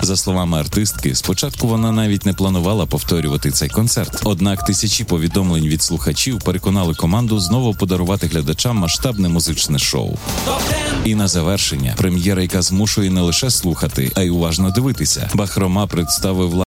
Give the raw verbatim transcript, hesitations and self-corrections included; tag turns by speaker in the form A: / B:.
A: За словами артистки, спочатку вона навіть не планувала повторювати цей концерт. Однак тисячі повідомлень від слухачів переконали команду знову подарувати глядачам масштабне музичне шоу. І на завершення, прем'єра, яка змушує не лише слухати, а й уважно дивитися. Бахрома представив